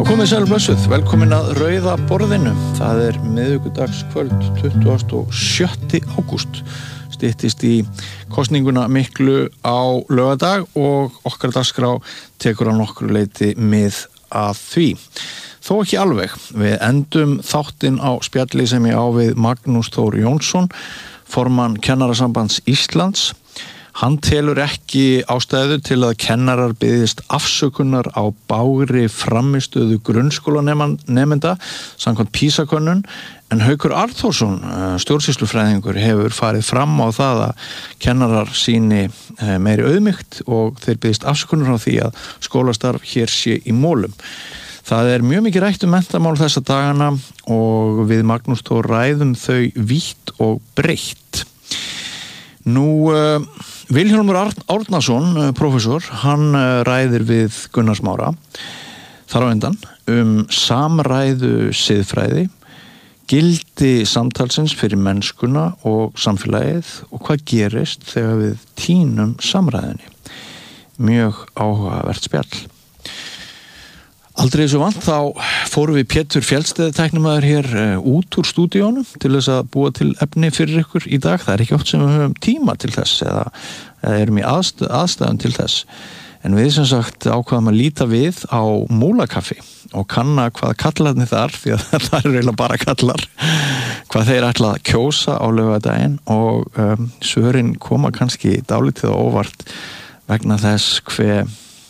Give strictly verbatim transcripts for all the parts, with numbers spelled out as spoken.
Komið sæl blessuð, velkomin að Rauða borðinu. Það er miðvikudagskvöld tuttugasta og sjötta ágúst. Styttist í kosninguna miklu á laugardag og okkar dagskrá tekur á nokkru leyti mið að því. Þó ekki alveg. Við endum þáttinn á spjalli sem ég á við Magnús Þór Jónsson, formann Kennarasambands Íslands. Hann telur ekki ástæðu til að kennarar biðjist afsökunar á bágri frammistöðu grunnskólanemenda samkvæmt PISA-könnun, en Haukur Arnþórsson, stjórnsýslufræðingur, hefur farið fram á það að kennarar sýni meiri auðmýkt og þeir biðjist afsökunar á því að skólastarf hér sé í mólum. Það er mjög mikið rætt um menntamál þessa dagana og við Magnús Þór ræðum þau vítt og breitt. Nú, uh, Vilhjálmur Árnason, prófessor, hann ræðir við Gunnar Smára þar á undan um samræðu siðfræði, gildi samtalsins fyrir mennskuna og samfélagið og hvað gerist þegar við tínum samræðunni. Mjög áhugavert spjall. Aldrei þessu vant þá fórum við Pétur Fjellsteð tæknimaður hér út úr stúdíónum til þess að búa til efni fyrir ykkur í dag. Það er ekki oft sem við höfum tíma til þess eða, eða erum í aðst, aðstæðum til þess. En við sem sagt ákvaðum að líta við á Múlakaffi og kanna hvað kallarnir þar, því að það er eiginlega bara kallar, hvað þeir ætla að kjósa á laugardaginn og um, svörin koma kannski dálítið og óvart vegna þess hve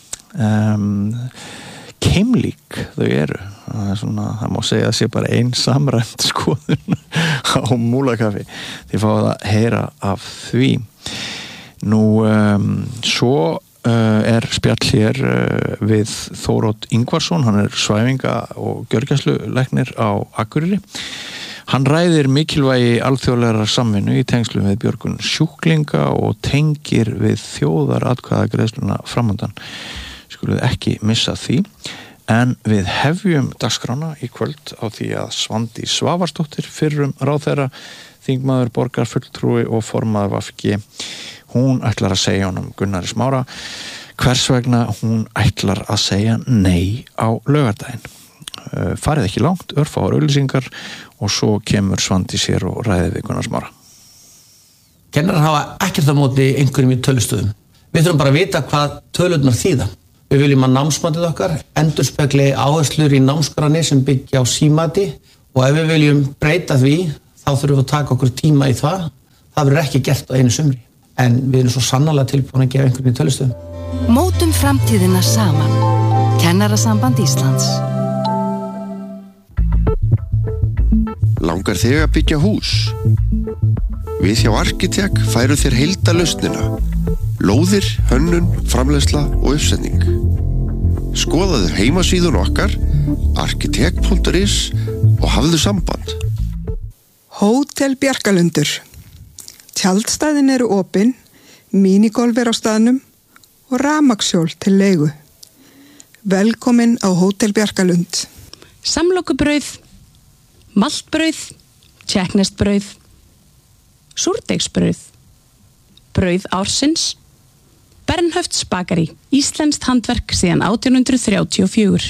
um, keimlík þau eru. Það er svona, það má segja að sé bara ein samræmt skoðun á Múlakaffi. Þið fáið að heyra af því. Nú, um, svo uh, er spjall hér uh, við Þóródd Ingvarsson, hann er svæfinga- og gjörgæslulæknir á Akureyri. Hann ræðir mikilvægi alþjóðlegrar samvinnu í tengslum við björgun sjúklinga og tengir við þjóðaratkvæðagreiðsluna framundan. Skulum ekki missa því, en við hefjum dagskrána í kvöld á því að Svandís Svavarsdóttir, fyrrum ráðherra, þingmaður, borgarfulltrúi og formaður V V G, hún ætlar að segja honum Gunnari Smára hvers vegna hún ætlar að segja nei á laugardaginn. Farið ekki langt, örfáar auglýsingar og svo kemur Svandís hér og ræðir við Gunnar Smára. Kennarar hafa ekkert á móti einhverjum í tölustöðum. Við þurfum bara að vita hvað tölurnar þýða. Við viljum að námsmatið okkar endurspegli áherslur í námskránni sem byggja á símati og ef við viljum breyta því þá þurfum við að taka okkur tíma í það. Það verður ekki gert á einu sumri. En við erum svo sannarlega tilbúin að gefa einhvern í tölustöðum. Mótum framtíðina saman. Kennarasamband Íslands. Langar þig að byggja hús? Við hjá Arkitek færu þér heildarlausnina. Lóðir, hönnun, framleiðsla og uppsetning. Skoðaðu heimasíðun okkar arkitek punktur is og hafðu samband. Hótel Bjarkalundur. Tjaldstæðin eru opin, minigolf er á staðnum og rafmagnshjól til leigu. Velkomin á Hótel Bjarkalund. Samlokubrauð, maltbrauð, tjekknestbrauð, súrdeigsbrauð, brauð ársins, Bernhöfts bakari, íslenskt handverk síðan átján hundruð þrjátíu og fjögur.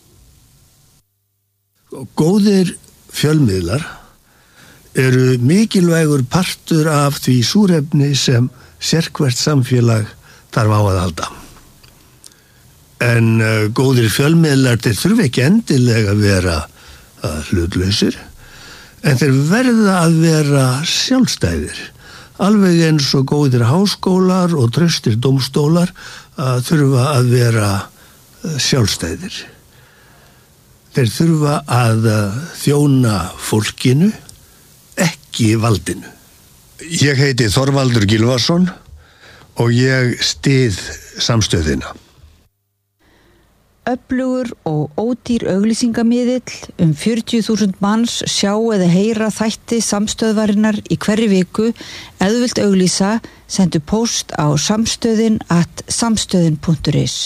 Góðir fjölmiðlar eru mikilvægur partur af því súrefni sem sérhvert samfélag þarf á að halda. En uh, góðir fjölmiðlar þeir þurfa ekki endilega að vera uh, hlutlausir, en þeir verða að vera sjálfstæðir. Alveg eins og góðir háskólar og traustir dómstólar uh, þurfa að vera uh, sjálfstæðir. Þeir þurfa að uh, þjóna fólkinu, ekki valdinu. Ég heiti Þorvaldur Gylfason og ég styð samstöðina. Öflugur og ódýr auglýsingamiðill um fjörutíu þúsund manns sjá eða heyra þætti samstöðvarinnar í hverri viku. Ef þú vilt auglýsa, sendu post á samstöðin at samstöðin punktur is.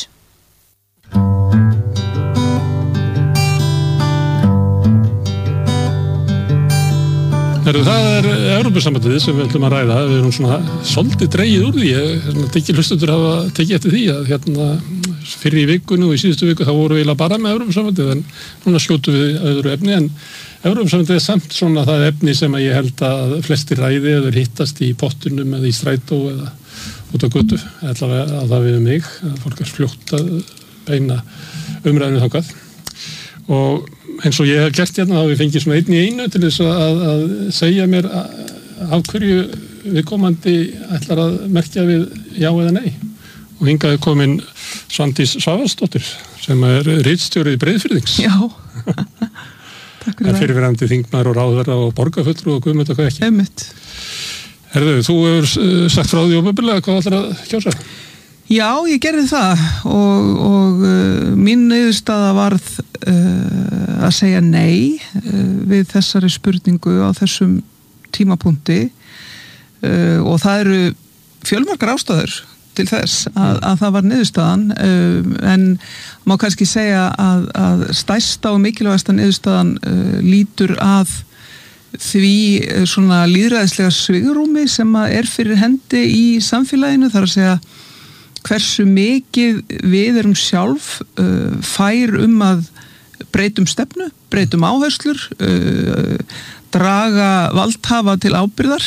Heru, það er Evrópusambandið sem við ætlum að ræða. Við erum svona svolítið dregið úr því. Ég tekið hlustendur hafa tekið eftir því að hérna fyrir í vikunni og í síðustu viku þá voru við eiginlega bara með Evrópusambandið en núna skjótu við öðru efni en Evrópusambandið er samt svona það efni sem að ég held að flestir ræði eða hittast í pottunum eða í strætó eða út á götu, allavega að það við mig, að fólk er fljótt að beina umræðinu þangað og eins og ég hef gert hérna þá ég fengið svona einn í einu til þess að, að segja mér af hverju viðkomandi ætlar að merkja við já eða nei og hingað er komin Svandís Svavarsdóttir sem er ritstjóri Breiðfirðings. Já, takk fyrir það. Fyrirverandi þingmaður og ráðherra og borgarfulltrúi og guðmund og hvað ekki. Einmitt. Herðu, þú hefur sagt frá því opinberlega hvað ætlar að kjósa? Já, ég gerði það og, og uh, mín niðurstaða varð uh, að segja nei uh, við þessari spurningu á þessum tímapunkti uh, og það eru fjölmargar ástæður til þess að, að það var niðurstaðan uh, en má kannski segja að, að stærsta og mikilvægasta niðurstaðan uh, lítur að því uh, svona lýðræðislega svigrúmi sem að er fyrir hendi í samfélaginu, þar að segja hversu mikið við erum sjálf uh, fær um að breytum stefnu, breytum áherslur, uh, draga valdhafa til ábyrgðar,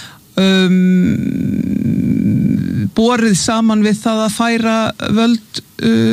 um, borið saman við það að færa völd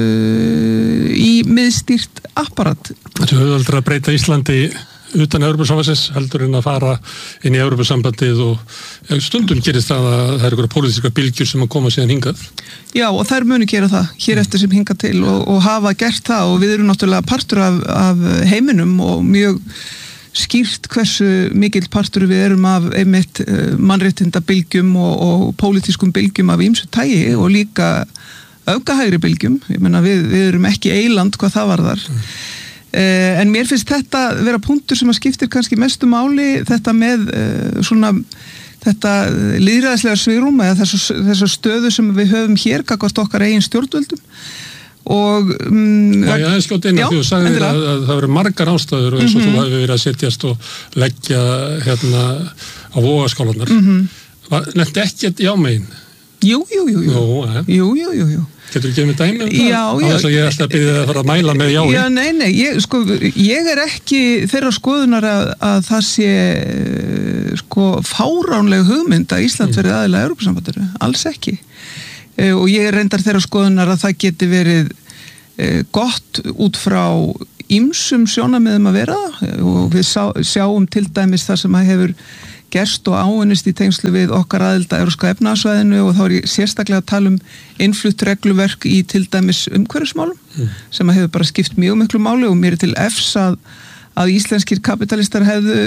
uh, í miðstýrt apparat. Þú hefur aldrei að breyta Íslandi utan Evrópusambandsins heldur en að fara inn í Evrópusambandið og stundum gerist það að það er einhverja pólitískar bylgjur sem að koma síðan hingað. Já, og þær munu gera það hér eftir sem hingað til og, og hafa gert það og við erum náttúrulega partur af, af heiminum og mjög skýrt hversu mikill partur við erum af einmitt mannréttinda bylgjum og, og pólitískum bylgjum af ýmsu tagi og líka öfgahægri bylgjum. Ég meina við, við erum ekki eyland hvað það varðar. Mm. Uh, en mér finnst þetta vera punktur sem að skiptir kannski mestu máli þetta með uh, svona þetta lýðræðislega svigrúm eða þessar stöðu sem við höfum hér gagnvart okkar eigin stjórnvöldum og um, Já, já, það er skjótt inn að þú sagðir að, að það verður margar ástæður og eins og mm-hmm. þú hefur verið að setjast og leggja hérna á vogaskálanar mm-hmm. Nefndi ekkert jámegin? Jú, jú, jú, jú. Jú, ja. jú, jú, jú, jú. Getur þú gefið mig dæmi um það? Já, já. Á þess að ég ætla að byrja það að fara að mæla með jái. Já, nei, nei, ég, sko, ég er ekki þeirra skoðunar að, að það sé sko fáránleg hugmynd að Ísland verið aðilega að Evrópusambandinu, alls ekki. E, og ég er reyndar þeirra skoðunar að það geti verið e, gott út frá ýmsum sjónarmiðum að vera og við sjá, sjáum til dæmis það sem að hefur gerst og áunnist í tengslu við okkar aðild að Evrópska efnahagssvæðinu og þá er ég sérstaklega að tala um innflutt regluverk í til dæmis umhverfismálum mm. sem að hefur bara skipt mjög miklu máli og mér er til efs að, að íslenskir kapitalistar hefðu,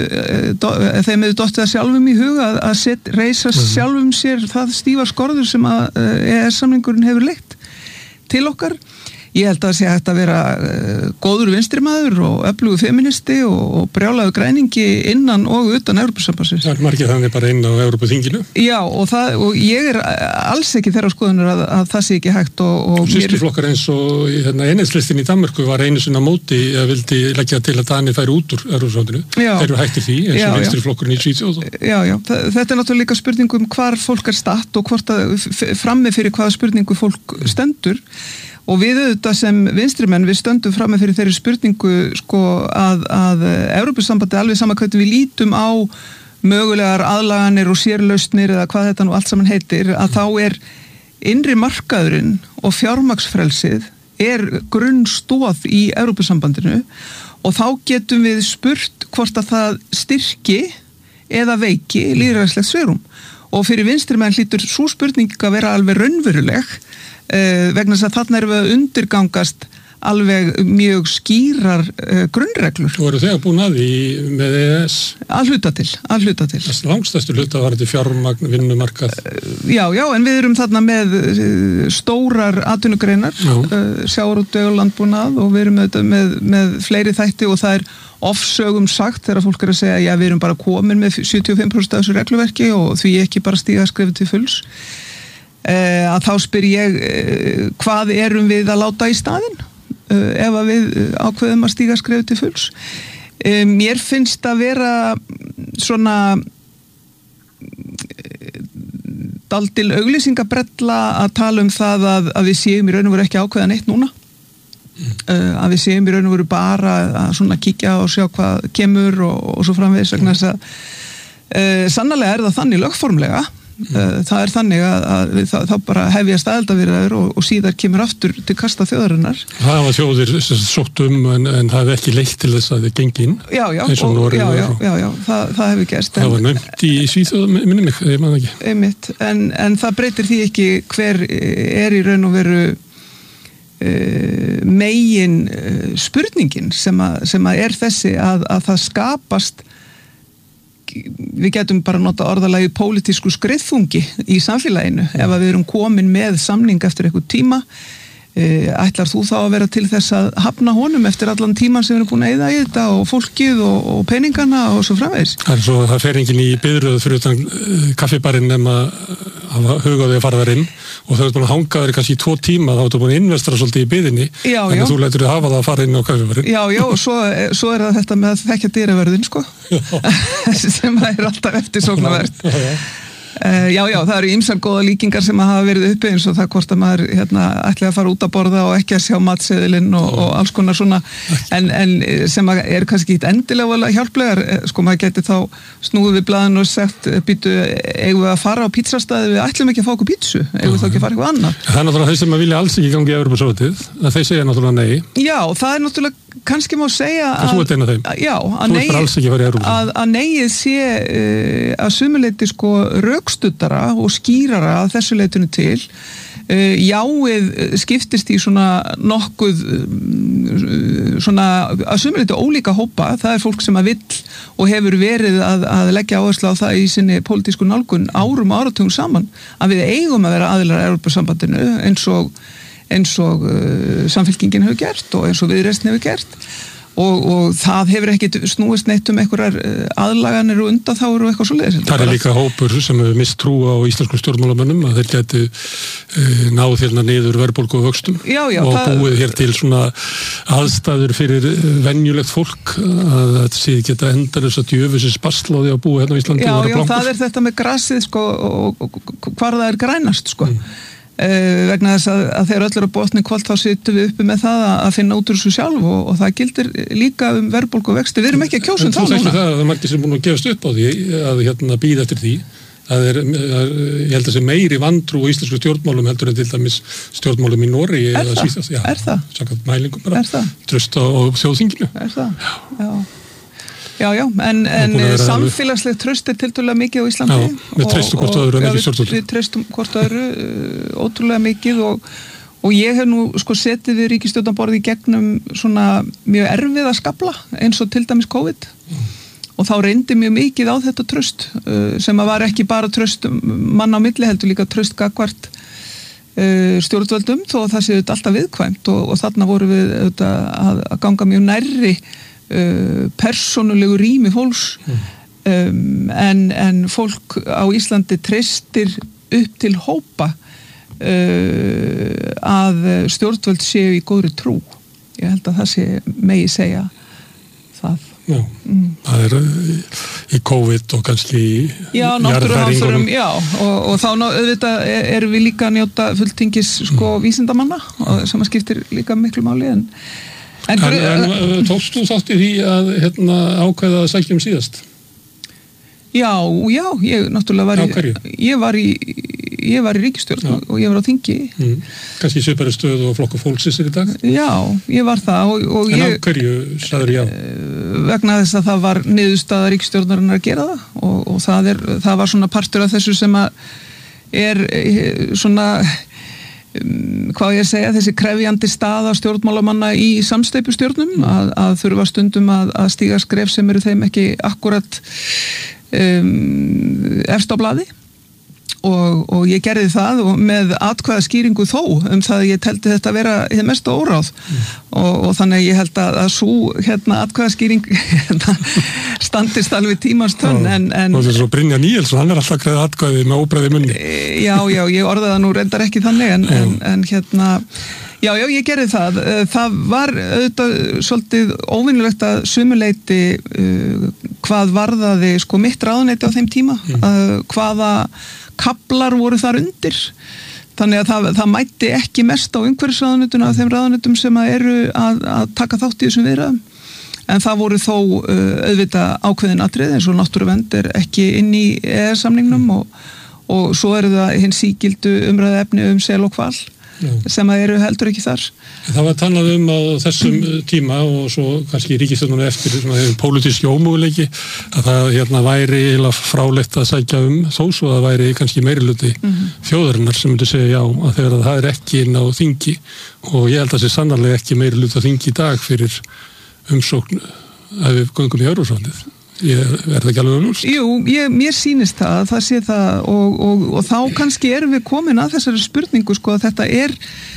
þeim hefðu dottið að sjálfum í huga að, að set, reisa mm. sjálfum sér það stífa skorður sem að E E S-samningurinn hefur leitt til okkar. Ég held að það sé hægt að vera uh, góður vinstrimaður og öflugur feministi og, og brjálaður græningi innan og utan Evrópusambandsins. Það er margir þannig bara inn á Evrópuþinginu. Já, og, það, og ég er alls ekki þeirra skoðunar að, að það sé ekki hægt. Og, og Systurflokkar eins og hérna, enheitslistin í Danmörku var einu sinna móti að vildi leggja til að Danir færi út úr Evrópusambandinu. Þeir eru hættir því eins og vinstriflokkurinn í Svíþjóð. Já, já, þetta er náttúrulega líka spurning um hvar fólk er statt og hvort að frammi fyrir hvaða spurningu fólk stendur. Og við auðvitað sem vinstrimenn við stöndum fram með fyrir þeirri spurningu sko, að, að Evrópusambandi alveg sama hvernig við lítum á mögulegar aðlaganir og sérlausnir eða hvað þetta nú allt saman heitir að þá er innri markaðurinn og fjármagnsfrelsið er grunnstóð í Evrópusambandinu og þá getum við spurt hvort að það styrki eða veiki lýðræðislegt svigrúm og fyrir vinstrimenn hlýtur svo spurning að vera alveg raunveruleg Uh, vegna þess að þarna erum við að undirgangast alveg mjög skýrar uh, grunnreglur. Þú eru þegar búin að því með E E S? Að hluta til, að hluta til. Það langstæstu hluta var þetta fjármagn, vinnumarkað. Uh, já, já, en við erum þarna með uh, stórar atvinnugreinar, uh, sjávarútveg og landbúnað og við erum með, með, með fleiri þætti og það er ofsögum sagt þegar fólk er að segja já, við erum bara komin með sjötíu og fimm prósent af þessu regluverki og því ekki bara stíga skrefið til fulls. Uh, að þá spyr ég uh, hvað erum við að láta í staðinn uh, ef að við ákveðum að stíga skrefið til fulls uh, mér finnst að vera svona uh, daldil auglýsingabrella að tala um það að, að við séum í raun og veru ekki ákveða neitt núna. Mm. Uh, að við séum í raun og veru bara að svona kíkja og sjá hvað kemur og, og svo framvegis vegna þess að uh, sannarlega er það þannig lögformlega. Mm. Það er þannig að, að það, þá bara hefjast aðildarviðræður og, og síðar kemur aftur til kasta þjóðarinnar. Það var þjóðir sótt um en, en það hefði ekki leitt til þess að þið gengi inn. Já, já, eins og og, Noreg já, já, og- já, já, það, það hefur gerst. Það var nefnt í Svíþjóð, minni mig, ég man ekki. Einmitt, en, en það breytir því ekki hver er í raun og veru uh, megin uh, spurningin sem, að, sem að er þessi að, að það skapast, við getum bara nota orðalagið pólitísku skriðþungi í samfélaginu ef að við erum komin með samning eftir eitthvað tíma. Ætlar þú þá að vera til þess að hafna honum eftir allan tíman sem við erum búin að eyða í þetta og fólkið og, og peningana og svo framvegis? Það er svo, það fer enginn í biðröð fyrir utan uh, kaffibarinn nema hafa hugaði að fara þar inn og þau eru búin að hanga þér kannski í tvo tíma þá ertu búin að investera svolítið í biðinni Já, en já. þú lætur þið hafa það að fara inn á kaffibarinn. Já, já, og svo, svo er það þetta með að þekkja dyravörðin, sko, sem er alltaf eftirsóknarvert. Uh, já, já, það eru ýmsar góða líkingar sem að hafa verið uppi eins og það hvort að maður hérna, ætli að fara út að borða og ekki að sjá matseðilinn og, og alls konar svona en, en sem að er kannski ekki endilega alveg hjálplegar, sko maður geti þá snúið við blaðinu og sagt býtu, eigum við að fara á pítsastæði, við ætlum ekki að fá okkur pítsu, eigum við þá ekki að fara eitthvað annað. Það er náttúrulega þeir sem að vilja alls ekki gangi í Evrópusambandið, að þeir segja náttúrulega nei. Já, það er náttúrulega kannski má segja að, þú ert einn af þeim. Já, að, nei, að, að, að neyið sé uh, að sumuleyti sko rökstuddara og skýrara að þessu leitinu til. Uh, jáið skiptist í svona nokkuð um, svona að sumuleyti ólíka hópa, það er fólk sem að vill og hefur verið að, að leggja áherslu á það í sinni pólitísku nálgun árum og áratugum saman að við eigum að vera aðilar að Evrópusambandinu eins og eins og uh, samfylkingin hefur gert og eins og Viðreisn hefur gert og, og það hefur ekkit snúist neitt um einhverjar uh, aðlaganir og undanþágur og eitthvað svoleiðis. Það er líka hópur sem hefur mist trú á íslenskum stjórnmálamönnum að þeir geti uh, náð hérna niður verðbólgu og vöxtum já, já, og það... búið hér til svona aðstæður fyrir venjulegt fólk að þetta sé geta endar þess að djöfisins basla á því að búið hérna á Íslandi Já, og vera já, blankur. það er þetta með grasið sko og, og, og hvar það er grænast sko. Mm. Uh, vegna þess að, að þegar öll eru á botni kvöld þá sittum við uppi með það að, að finna út úr þessu sjálf og, og það gildir líka um verðbólgu og vexti, við erum ekki að kjósa um það núna. En þú þekkir það að það er margir sem búin að gefast upp á því að hérna býða eftir því að er, að, ég held að sé meiri vantrú í íslensku stjórnmálum heldur en til dæmis stjórnmálum í Noregi Er það? Já, er það? Samkvæmt mælingum bara. Er það? Tröst á, á þjóðþinginu. Er það? Já. Já. Já, já, en, en samfélagslegt tröst er tiltölulega mikið á Íslandi. Já, við treystum hvort öðru en ekki stjórnvöldum. Við treystum hvort öðru uh, ótrúlega mikið og, og ég hef nú sko setið við ríkisstjórnarborðið í gegnum svona mjög erfiða skafla eins og til dæmis COVID mm. og þá reyndi mjög mikið á þetta tröst uh, sem að var ekki bara tröst manna á milli heldur líka tröst gagvart uh, stjórnvöldum þó að það séu þetta alltaf viðkvæmt og, og þarna voru við þetta, að, að ganga mjög nærri Uh, persónulegu rými fólks mm. um, en, en fólk á Íslandi treystir upp til hópa uh, að stjórnvöld séu í góðri trú. Ég held að það sé megi segja það. Já, mm. það er uh, í COVID og kannski já, náttúruhamförum, já, og, og þá auðvitað erum við líka að njóta fulltingis sko mm. vísindamanna og sem að skiptir líka miklu máli en En, en, en tókst þú þátt í því að hérna, ákveða að sækja um síðast? Já, já, ég náttúrulega var í, ég var í, ég var í ríkisstjórn já. Og ég var á þingi. Mm. Kannski svipari stöð og flokku fólksins er í dag? Já, ég var það. Og, og en ég, á hverju sagður já? Vegna þess að það var niðurstaða ríkisstjórnarinnar að gera það og, og það, er, það var svona partur af þessu sem að er svona... Um, hvað ég að segja, þessi krefjandi staða stjórnmálamanna í samsteypustjórnum mm. að, að þurfa stundum að, að stíga skref sem eru þeim ekki akkurat um, efst á blaði og, og ég gerði það og með atkvæða skýringu þó um það að ég teldi þetta að vera hið mestu óráð mm. og, og þannig að ég held að, að svo hérna atkvæða skýring hérna, standist alveg tímans tönn en, en og þess að Brynja Níelsson, hann er alltaf greiða atkvæði með óbreiði munni já, já, ég orðaði það nú reyndar ekki þannig en, en, en hérna já, já, ég gerði það það var auðvitað svolítið óvinnulegt að sumuleyti uh, hvað varðaði sko mitt ráðuneyti á þeim tíma, mm. uh, hvaða kaplar voru þar undir. Þannig að það, það mætti ekki mest á umhverfisráðuneytuna af þeim ráðuneytum sem að eru að, að taka þátt í þessum viðræðum. En það voru þó uh, auðvitað ákveðin atriði eins og náttúruvernd er ekki inn í E E S-samningnum mm. og, og svo eru það hinn sígildu umræðu efni um sel og hval mm. sem að eru heldur ekki þar. Það var talað um á þessum tíma og svo kannski ríkisstjórnunum eftir svona þegar pólitíski ómöguleiki að það hérna væri eiginlega frálegt að sækja um þó svo að það væri kannski meirihluti mm-hmm. þjóðarinnar sem myndi segja já að þegar það er ekki inn á þingi og ég held að það sé sannarlega ekki meirihluti á þingi í dag fyrir umsókn að við göngum í Evrópusambandið. Ég er það ekki alveg umlúst? Jú, ég, mér sýnist það, það sé það og, og, og þá kannski erum við komin að þessari spurningu sko að þetta er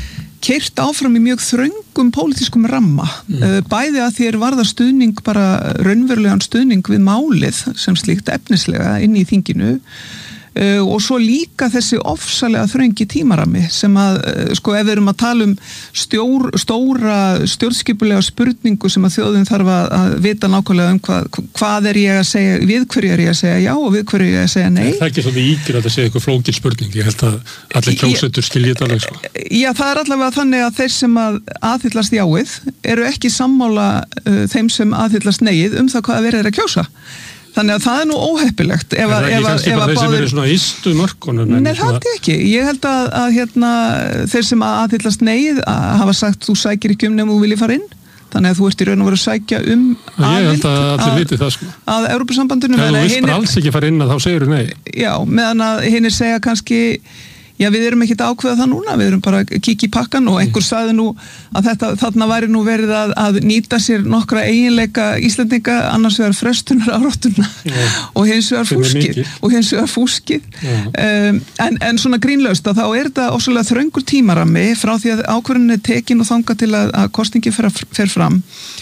keyrt áfram í mjög þröngum pólitískum ramma, mm. bæði að þér varða stuðning bara raunverulegan stuðning við málið sem slíkt efnislega inn í þinginu uh, og svo líka þessi ofsalega þröngi tímarami sem að, uh, sko ef við erum að tala um stjór, stóra stjórnskipulega spurningu sem að þjóðin þarf að, að vita nákvæmlega um hvað, hvað er ég að segja, við hverju er ég að segja já og við hverju er ég að segja nei. Það er ekki svolítið ígjur að það segja eitthvað flókin spurning, ég held að allir kjósendur skilji þetta alveg sko. Já, það er allavega þannig að þeir sem að aðhyllast jáið eru ekki sammála uh, þeim sem aðhyllast neið um það hvað verið er að kjósa. Þannig að það er nú óheppilegt ef að, ef að, ef að báðir... Það er ekki svona ístu mörkunum. Nei, það er ekki. Ég held að, að hérna, þeir sem aðhyllast neið að hafa sagt þú sækir ekki um nefnum þú viljið fara inn. Þannig að þú ert í raun og verið að sækja um aðild. Ég held að allir viti það sko. Að Evrópusambandinu. Ef þú vilt bara alls ekki fara inn að þá segir þú nei. Já, meðan að hinir segja kannski já, við erum ekkert að ákveða það núna, við erum bara að kíkja í pakkan og einhver sagði nú að þetta, þarna væri nú verið að, að nýta sér nokkra eiginleika Íslendinga, annars vegar frestunar áráttuna og hins vegar fúskið og hins vegar fúskið um, en, en svona grínlaust að þá er þetta ósvalega þröngur tímarami frá því að ákvörðin er tekin og þanga til að, að kosningi fer, fer fram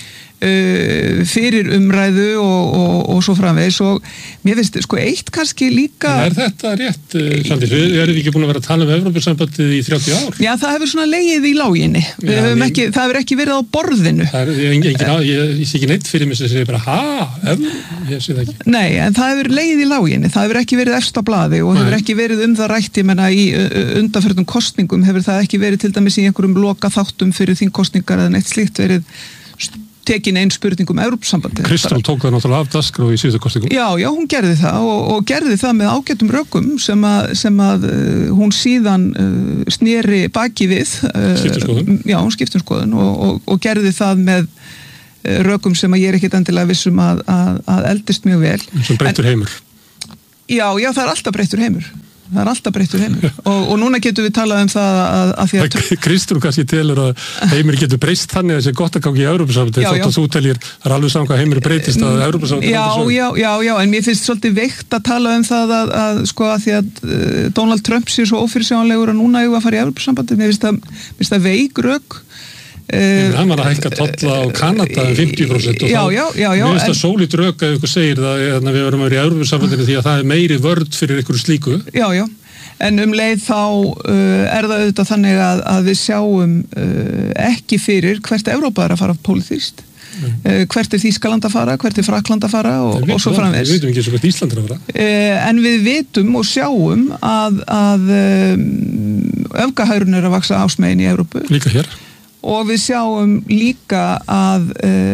Uh, fyrir umræðu og, og, og svo framvegis og mér finnst sko eitt kannski líka en er þetta rétt, Sandís? Við erum ekki búin að vera að tala um Evrópusambandið í þrjátíu ár Já, það hefur svona legið í láginni Já, ekki, það hefur ekki verið á borðinu það er, ég, engin, ég, ég, ég sé ekki neitt fyrir mig sem segir bara, ha, ef, ég sé það ekki Nei, en það hefur legið í láginni það hefur ekki verið efst á blaði og hefur Nei. ekki verið um það rætt, ég menna í undanförnum kosningum hefur það ekki verið til dæmis í einhverjum loka þáttum fyrir þingkosningar eða neitt slíkt verið tekin einn spurning um Evrópusambandið. Kristján tók það náttúrulega af dagskrá í síðustu kosningum. Já, já, hún gerði það og, og gerði það með ágætum rökum sem að, sem að uh, hún síðan uh, sneri baki við. Uh, skiptum já, hún skiptum skoðun og, og, og gerði það með uh, rökum sem að ég er ekkit endilega vissum að, að, að eldist mjög vel. Sem breyttur heimur. Já, já, það er alltaf breyttur heimur. Það er alltaf breyttur heimur og, og núna getum við talað um það að, að því að... Kristrún kannski telur að heimur getur breyst þannig að það sé gott að gangi í Evrópusambandið þótt að þú teljir, það er alveg saman hvað heimur breytist að Evrópusambandið... Já, já, já, já, en mér finnst svolítið veikt að tala um það að, að sko að því að uh, Donald Trump sé svo ófyrirsjáanlegur að núna eigum að fara í Evrópusambandið, mér finnst það, finnst það veik rök Uh, hann var að hækka tolla á Kanada um fimmtíu prósent og já, já, já, já, mér finnst það sólít rök að ykkur segir það að við verum að vera í Evrópusambandinu því að það er meiri vörð fyrir ykkur slíku Já, já, en um leið þá uh, er það auðvitað þannig að, að við sjáum uh, ekki fyrir hvert Evrópa er að fara pólitískt mm. uh, hvert er Þýskaland að fara, hvert er Frakland að fara og, og svo framvegis Við vitum ekki svo hvert Ísland er að fara uh, En við vitum og sjáum að, að um, öfgahærun er að vaksa ásmegin í Evrópu Líka hér Og við sjáum líka að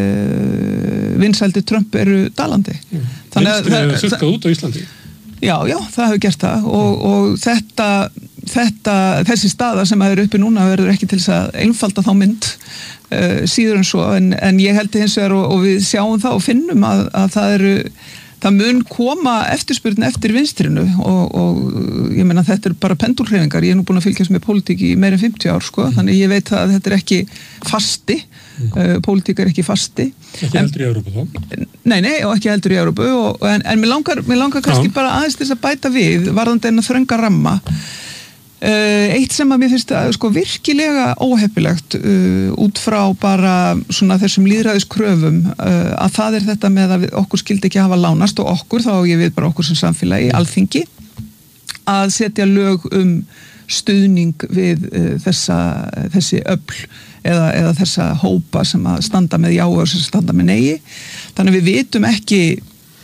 uh, vinsældi Trump eru dalandi. Mm. Vinstri hefur þurrkað út á Íslandi. Já, já, það hefur gert það og, og þetta, þetta, þessi staða sem er uppi núna verður ekki til þess að einfalda þá mynd uh, síður en svo en, en ég held hins vegar og, og við sjáum það og finnum að, að það eru Það mun koma eftirspurn eftir vinstrinu og, og ég meina þetta er bara pendulhreyfingar, ég er nú búin að fylgjast með pólitík í meira en fimmtíu ár sko, mm. þannig ég veit að þetta er ekki fasti, mm. uh, pólitík er ekki fasti. Ekki heldur í Evrópu þá? Nei, nei, og ekki heldur í Evrópu og, en, en mér langar, mér langar kannski Já. bara aðeins þess að bæta við, varðandi en að þrönga ramma. Uh, eitt sem að mér finnst að sko virkilega óheppilegt uh, út frá bara svona þessum lýðræðiskröfum uh, að það er þetta með að við, okkur skildi ekki hafa lánast og okkur, þá ég við bara okkur sem samfélagi, alþingi að setja lög um stuðning við uh, þessa, þessi öfl eða, eða þessa hópa sem að standa með já og sem standa með nei þannig við vitum ekki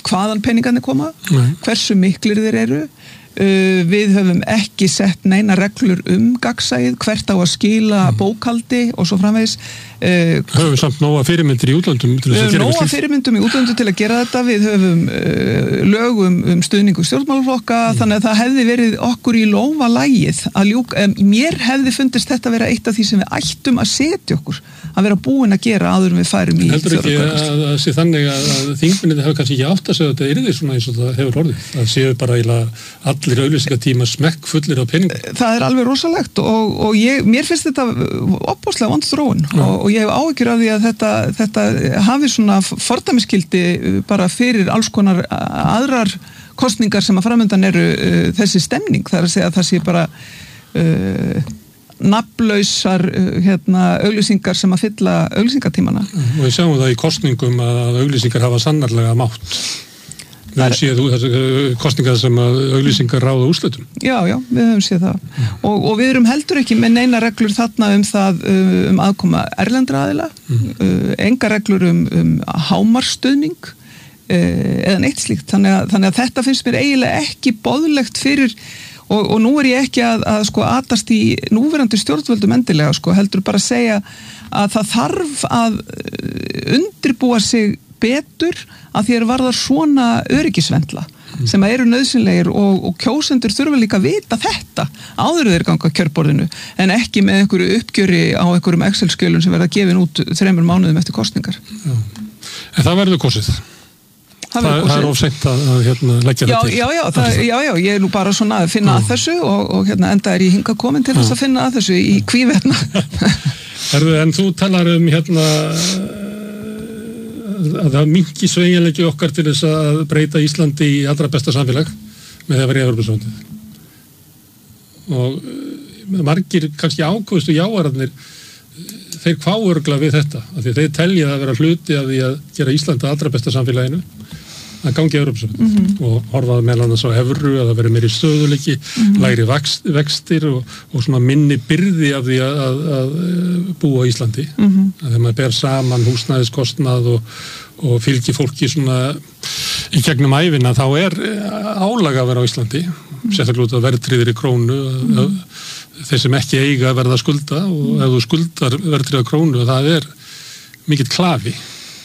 hvaðan peningarnir koma, Nei. hversu miklir þeir eru. Uh, við höfum ekki sett neina reglur um gagnsæið, hvert á að skila bókhaldi og svo framvegis. Uh, höfum samt nóga fyrirmyndir í útlöndum til Við þess að höfum gera nóga eitthvað slíkt. fyrirmyndum í útlöndum til að gera þetta, við höfum uh, lögum um stuðningu stjórnmálaflokka, mm. þannig að það hefði verið okkur í lófa lagið að ljúka, um, mér hefði fundist þetta vera eitt af því sem við ættum að setja okkur, að vera búin að gera áður en við færum í heldur ekki að það sé þannig að, að þingmennið hefur kannski ekki átt að segja að þetta yrði svona eins og það hefur orðið, það séu bara eiginlega allir auglýsingatíma smekk fullir á pening. Það er alveg rosalegt og, og ég, mér finnst þetta opbáslega vond þróun ja. og, og ég hef áhyggjur af því að þetta, þetta hafi svona fordæmiskildi bara fyrir alls konar aðrar kosningar sem að framöndan eru uh, þessi stemning, það er að segja að það sé bara uh, nafnlausar uh, hérna, auglýsingar sem að fylla auglýsingatímana. Og við sjáum það í kosningum að auglýsingar hafa sannarlega mátt. Við höfum séð þessi kosningar sem að auglýsingar ráða úrslitum. Já, já, við höfum séð það. Mm. Og, og við erum heldur ekki með neina reglur þarna um það um aðkoma erlendra aðila, mm. uh, enga reglur um, um hámarstuðning uh, eða neitt slíkt. Þannig að, þannig að þetta finnst mér eiginlega ekki boðlegt fyrir, og, og nú er ég ekki að, að sko atast í núverandi stjórnvöldum endilega, sko, heldur bara að segja að það þarf að undirbúa sig betur að því að varðar svona öryggisvendla mm. sem eru nauðsynlegir og, og kjósendur þurfa líka að vita þetta áður þeir ganga kjörborðinu en ekki með einhverju uppgjöri á einhverjum Excel-skjölum sem verða gefin út þremur mánuðum eftir kosningar. Já. En það verður kosið. Það, það, það er ofseint að, að hérna, leggja já, þetta til. Já, já, það, já, já, ég er nú bara svona að finna já. að þessu og, og hérna enda er ég hingað komin til já. þess að finna að þessu í kvívetna. Herðu, en þú talar um hérna að það minki sveigjanleiki okkar til þess að breyta Íslandi í allra besta samfélag með því að vera í Evrópusambandið. Og margir kannski ákvöðstu jáararnir þeir kváurgla við þetta af því þeir telja að vera hluti af því að gera Íslandi allra besta samfélaginu að gangi í Evrópusambandið mm-hmm. og horfaði meðal annars á evru að það veri meiri stöðuleiki, mm-hmm. lægri vext, vextir og, og svona minni byrði af því að, að, að búa á Íslandi. Mm-hmm. Þegar maður ber saman húsnæðiskostnað og, og fylgir fólki svona í gegnum ævina þá er álag að vera á Íslandi, mm-hmm. sérstaklega út af verðtryggðri krónu mm-hmm. að þeir sem ekki eiga að verða að skulda og ef þú skuldar verðtryggða krónu það er mikill klafi.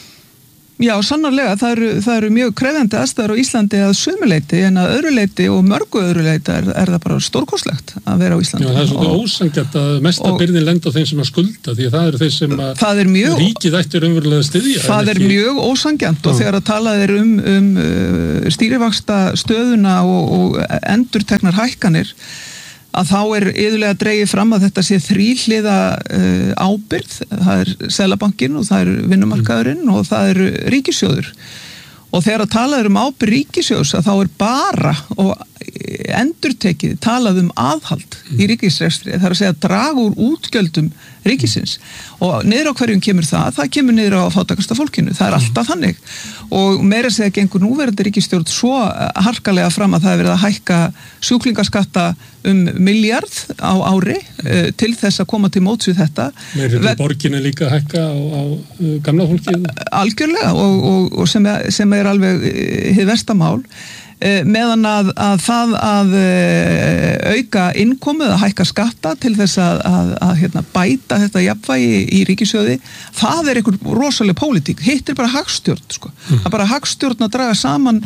Já, sannarlega, það eru, það eru mjög krefjandi aðstæður á Íslandi að sumuleiti en að öðruleiti og mörgu öðruleiti er, er það bara stórkostlegt að vera á Íslandi. Já, það er svolítið ósanngjarnt að mesta byrðin lenda á þeim sem að skulda því að það eru þeir sem að mjög, ríkið ættir umverulega að styðja. Það er ekki... mjög ósanngjarnt og þegar að talað er um, um uh, stýrivaxta stöðuna og, og endurteknar hækkanir að þá er yðurlega að dreigja fram að þetta sé þríhliða uh, ábyrgð, það er Seðlabankinn og það er vinnumarkaðurinn og það er ríkissjóður og þegar að talað um ábyrgð ríkissjóðs að þá er bara og endurtekið talað um aðhald í ríkisrekstri, það er að segja að draga úr útgjöldum ríkisins og niður á hverjum kemur það, það kemur niður á fátækasta fólkinu, það er alltaf þannig og meira segja gengur núverandi ríkisstjórn svo harkalega fram að það er verið að hækka sjúklingaskatta um miljard á ári uh, til þess að koma til móts við þetta. Meira til borginni líka hækka á, á uh, gamla fólkið? Algjörlega og, og, og sem, er, sem er alveg hið verstamál meðan að, að það að auka innkomið að hækka skatta til þess að, að, að hérna, bæta þetta jafnvægi í ríkissjóði það er einhver rosaleg pólitík hitt er bara hagstjórn sko. mm. það er bara hagstjórn að draga saman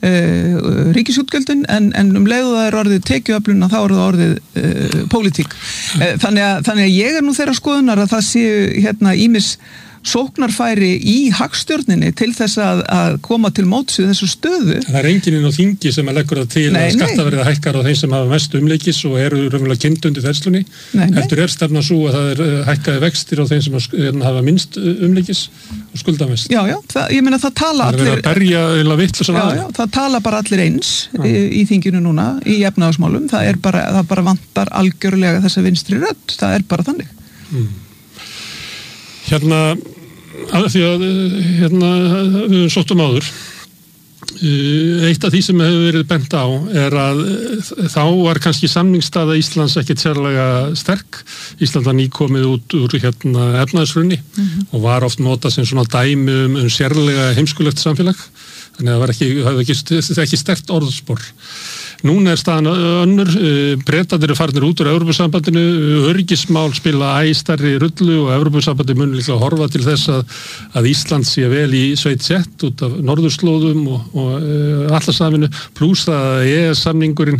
uh, ríkisútgjöldin en, en um leiðu það er orðið tekjuöflun þá er það orðið uh, pólitík mm. þannig, að, þannig að ég er nú þeirra skoðunar að það séu hérna ímis sóknarfæri í hagstjórninni til þess að, að koma til móts við þessu stöðu. Það er enginn inn á þingi sem að leggur það til nei, að skattaverðið hækkar á þeim sem hafa mest umleikis og eru raunverulega kynnt undir þerslunni. Eftir er stefna svo að það er hækkaði vextir á þeim sem hafa minnst umleikis og skulda mest. Já, já, það, ég meina það tala allir... Það er verið að berja eða vittlusan já, já, það tala bara allir eins í, í þinginu núna, í efnahagsmálum. Það er bara, það bara vantar algjörlega þessa vinstri rödd. Það er bara þannig. Mm. Hérna, að því að hérna, við sóttum áður eitt af því sem hefur verið bent á er að þá var kannski samningsstaða Íslands ekkert sérlega sterk Ísland var nýkomið út úr hérna, efnaðishrunni mm-hmm. og var oft notað sem svona dæmi um, um sérlega heimskulegt samfélag þannig að það var ekki, það var ekki, ekki sterkt orðspor. Núna er staðan önnur, Bretarnir eru farnir út úr Evrópusambandinu, öryggismál spila æ stærri rullu og Evrópusambandið mun líklega horfa til þess að, að Ísland sé vel í sveit sett út af norðurslóðum og, og uh, Atlantsafinu, pluss að E E S-samningurinn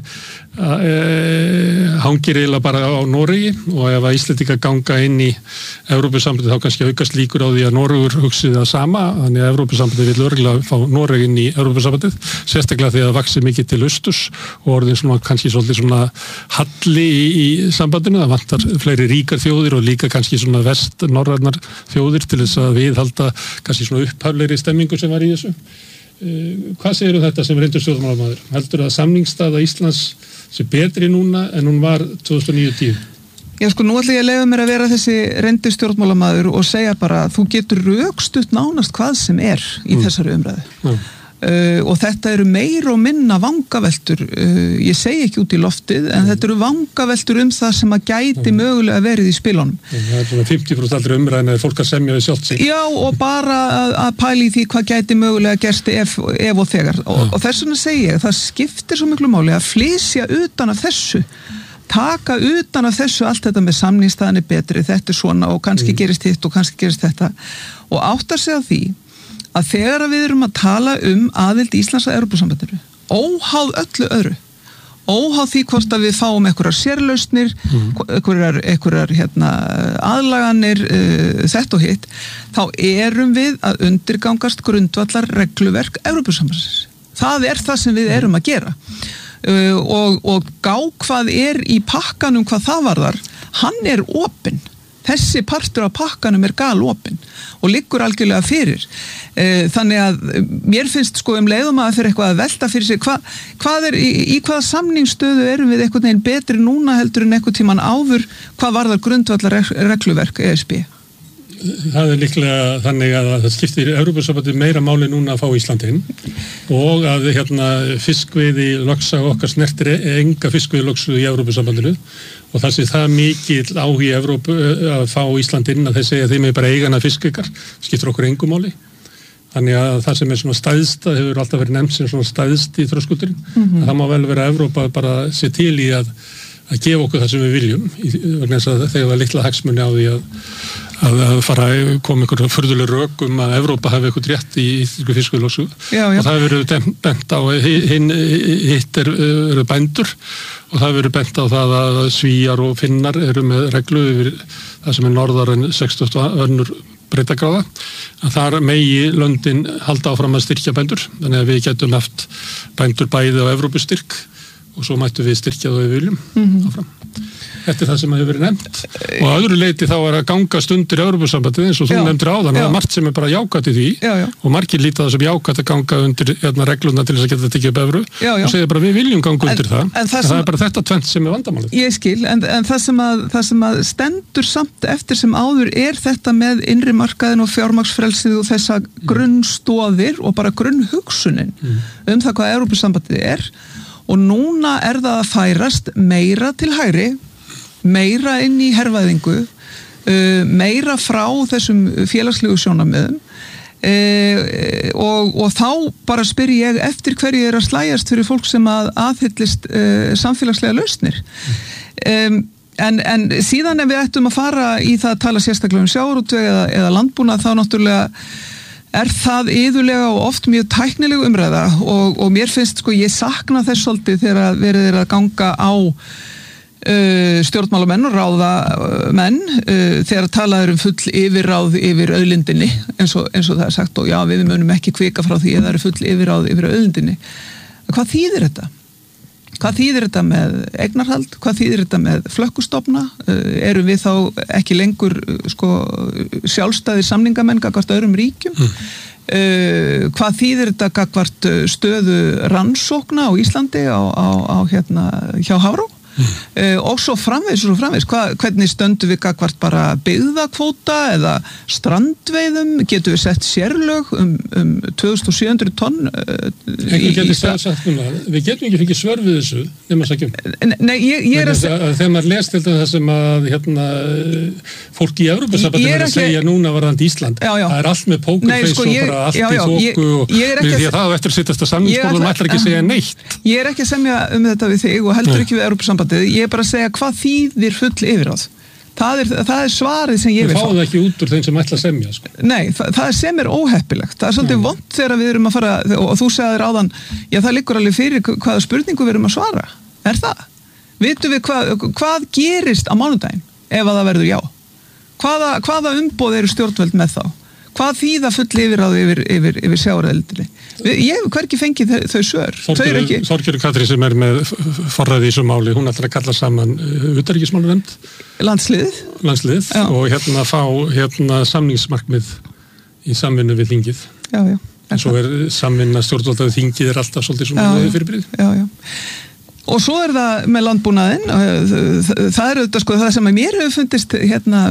uh, hangir eiginlega bara á Noregi og ef að Íslendingar ganga inn í Evrópusambandið þá kannski aukast líkur á því að Noregur hugsið það sama, þannig að Evrópusambandið vil örgulega fá Noreg inn í Evrópusambandið, sérstaklega því að það vaxi mikið til austurs og orðin svona kannski svolítið svona halli í, í sambandinu, það vantar fleiri ríkar þjóðir og líka kannski svona vest-norrænar þjóðir til þess að viðhalda kannski svona upphaflegri stemmingu sem var í þessu. Uh, hvað segir um þetta sem reyndur stjórnmálamaður? Heldur að samningsstaða Íslands sé betri núna en hún var tvö þúsund og níu til tíu? Já sko, nú ætla ég að leyfa mér að vera þessi reyndur stjórnmálamaður og segja bara þú getur rökstutt nánast hvað sem er í mm. þessari umræðu. Mm. Uh, og þetta eru meir og minna vangaveltur, uh, ég segi ekki út í loftið en mm. þetta eru vangaveltur um það sem að gæti mm. mögulega verið í spilunum. Það er svona fimmtíu prósent aldrei umræðin að fólk að semja við sjálft sig. Já, og bara að, að pæla í því hvað gæti mögulega gerst ef, ef og þegar og, og þess vegna segi ég, það skiptir svo miklu máli að flysja utan af þessu, taka utan af þessu allt þetta með samningsstaðan er betri, þetta er svona og kannski mm. gerist hitt og kannski gerist þetta og áttar sig á því að þegar við erum að tala um aðild Íslands að Evrópusambandinu, óháð öllu öðru, óháð því hvort að við fáum einhverjar sérlausnir, mm. einhverjar, einhverjar hérna, aðlaganir, uh, þetta og hitt, þá erum við að undirgangast grundvallar regluverk Evrópusambandsins. Það er það sem við erum að gera. Uh, og, og gá hvað er í pakkanum hvað það varðar, hann er opinn. Þessi partur af pakkanum er galopinn og liggur algjörlega fyrir. Þannig að mér finnst sko um leiðum að fyrir eitthvað að velta fyrir sig hva, hvað er, í, í hvaða samningsstöðu erum við einhvern veginn betri núna heldur en einhvern tíman áður, hvað varðar grundvallar regluverk E S B? Það er líklega þannig að það skiptir Evrópusambandið meira máli núna að fá Íslandi inn og að hérna, fiskveiði lögsa okkar snertir enga fiskveiði lögsu í Evrópusambandinu og það sé það mikill áhugi í Evrópu að fá Íslandi inn að þeir segja að þeim er bara eigana fiskveikar, skiptir okkur engu máli. Þannig að það sem er svona stæðst, það hefur alltaf verið nefnt sem svona stæðst í þröskuldurinn, mm-hmm. það má vel vera að Evrópa bara sé til í að, að gefa okkur það sem við viljum, vegna þess að þegar var litla hagsmuni á því að að, að fara að koma einhverja furðuleg rök um að Evrópa hafi eitthvað rétt í íslensku fiskveiðilögsögu og það hefur verið bent á hinn hitt er, eru bændur og það hefur verið bent á það að Svíar og Finnar eru með reglu yfir það sem er norðar en sextugustu önnur breiddargráða að þar megi löndin halda áfram að styrkja bændur þannig að við getum haft bændur bæði á Evrópustyrk og svo mættu við styrkja það við viljum mm-hmm. áfram. Þetta er það sem hefur verið nefnt og að öðru leiti þá er að gangast undir Evrópusambandið eins og þú nefndir áðan það er margt sem er bara jákvætt í því já, já. Og margir líta það sem jákvætt að ganga undir hérna, regluna til þess að geta tekið upp evru já, já. Og segja bara við viljum ganga undir en, það en það, sem, það er bara þetta tvennt sem er vandamálið. Ég skil, en, en það, sem að, það sem að stendur samt eftir sem áður er þetta með innri markaðin og fjármagnsfrelsið og þessa mm. grunnstóðir og bara grunnhugsunin mm. um það hvað Evrópusambandið er og núna er það að færast meira til hægri meira inn í hervæðingu, uh, meira frá þessum félagslegu sjónarmiðum uh, og, og þá bara spyr ég eftir hverju er að slæjast fyrir fólk sem að aðhyllist uh, samfélagslega lausnir. Um, en, en síðan ef við ættum að fara í það að tala sérstaklega um sjávarútveg eða, eða landbúnað þá náttúrulega er það iðulega og oft mjög tæknileg umræða og, og mér finnst sko ég sakna þess svolítið þegar verið er að ganga á Uh, stjórnmálamenn og ráðamenn uh, þegar talaður um full yfirráð yfir auðlindinni eins og, eins og það er sagt og já við munum ekki kvika frá því að það eru full yfirráð yfir auðlindinni. Hvað þýðir þetta? Hvað þýðir þetta með eignarhald? Hvað þýðir þetta með flökkustofna? Uh, erum við þá ekki lengur uh, sko, sjálfstæðir samningamenn gagnvart öðrum ríkjum? Mm. Uh, hvað þýðir þetta gagnvart stöðu rannsókna á Íslandi á, á, á hérna hjá Hafró? mm. uh, og svo framvegis og svo framvegis, Hva, hvernig stöndum við gagvart bara byggðakvóta eða strandveiðum, getum við sett sérlög um, um tvö þúsund sjö hundruð tonn uh, í, í sagt, við getum ekki fengið svör við þessu nema að sækjum Nei, ég, ég er að þegar maður lest til það sem að hérna, fólk í Evrópusambandinu er að segja núna varðandi Ísland, já, já. það er allt með pókerfeis sko, og bara allt já, já, í þóku og því að það á eftir sittast að samningsborðum ætlar ekki að segja neitt. Ég er ekki að semja um þetta við þig og heldur Nei. Ekki við Evrópusambandið, ég er bara að segja hvað þýðir full yfirráð. Það er, það er svarið sem ég vil fá. Við fáum það ekki út úr þeim sem ætla að semja. Sko. Nei, það, það er sem er óheppilegt. Það er svolítið vont þegar við erum að fara, og þú segðir áðan, já það liggur alveg fyrir hvaða spurningu við erum að svara. Er það? Vitum við hvað, hvað gerist á mánudaginn ef að það verður já? Hvaða, hvaða umboð eru stjórnvöld með þá? Hvað þýða full yfirráð yfir, yfir, yfir sjávareldi? Ég hef hvergi fengið þau, þau svör. Þorgerður Katrín sem er með forræði í þessu máli, hún ætlar að kalla saman utanríkismálanefnd. Landsliðið. Landsliðið já. Og hérna fá hérna, samningsmarkmið í samvinnu við þingið. Já, já. En svo er samvinna stjórnvaldaði þingið er alltaf svolítið svona fyrirbrigði. Já, já. Og svo er það með landbúnaðinn, það er auðvitað sko það sem að mér hefur fundist hérna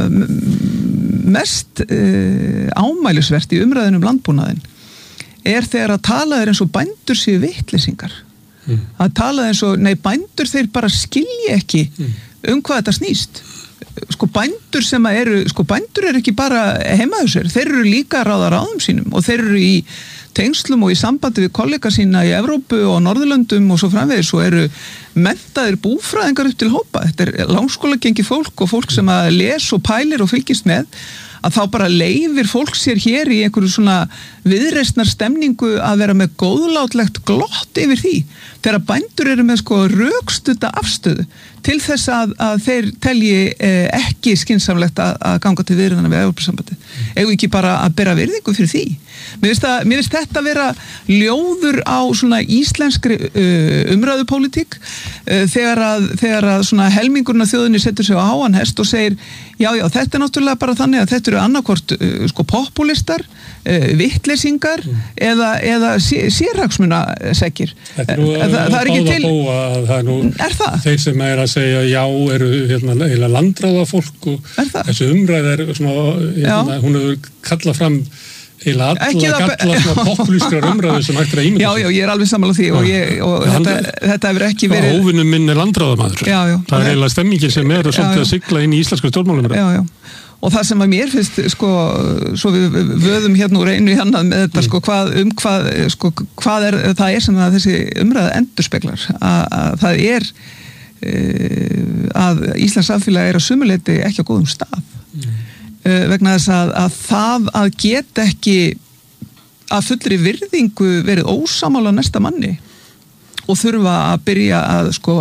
mest uh, ámælisvert í umræðinu um landbúnaðinn er þegar að tala er eins og bændur séu vitleysingar. Mm. Að tala eins og, nei bændur þeir bara skilji ekki mm. um hvað þetta snýst. Sko bændur sem að eru, sko bændur eru ekki bara heimaðusir, þeir eru líka að ráða ráðum sínum og þeir eru í tengslum og í sambandi við kollega sína í Evrópu og Norðurlöndum og svo framvegis og eru menntaðir búfræðingar upp til hópa. Þetta er langskóla gengi fólk og fólk sem að les og pælir og fylgist með að þá bara leifir fólk sér hér í einhverju svona viðreisnar stemningu að vera með góðlátlegt glott yfir því. Þegar bændur eru með sko rökstudda afstöðu til þess að, að þeir telji eh, ekki skynsamlegt að, að ganga til viðræðana við Evrópusambandið. Mm. Egu ekki bara að bera virðingu fyrir því. Mér finnst, að, mér finnst þetta vera ljóður á svona íslenskri uh, umræðupólitík uh, þegar að, þegar að svona helmingurinn af þjóðinni setur sig á háan hest og segir já, já, þetta er náttúrulega bara þannig að þetta eru annarkvort uh, sko populistar, uh, vitleysingar mm. eða, eða sérhagsmunaseggir. Þetta er nú uh, það, það er ekki til... Bóa, það er nú er það? Þeir sem er að segja já eru hérna, landráða fólk og þessu umræð er svona, hérna, hún hefur kallað fram eða alla galla svona populískrar umræðu sem hægt er að ímynda. Já, já, ég er alveg sammála því og, ég, og ja, þetta, þetta hefur ekki verið... Óvinnum minn er landráðamaður. Já, já. Það er eiginlega stemmingin sem er svolítið að sigla inn í íslensku stjórnmálum. Já, já. Og það sem að mér finnst, sko, svo við vöðum hérna úr einu í annað með þetta, sko, hvað, um hvað, sko, hvað er, það er sem að þessi umræða endurspeglar, að, að það er að Íslands samfélag er að sumuleyti ekki á góðum stað mm. vegna þess að, að það að geta ekki að fullri virðingu verið ósamála næsta manni og þurfa að byrja að sko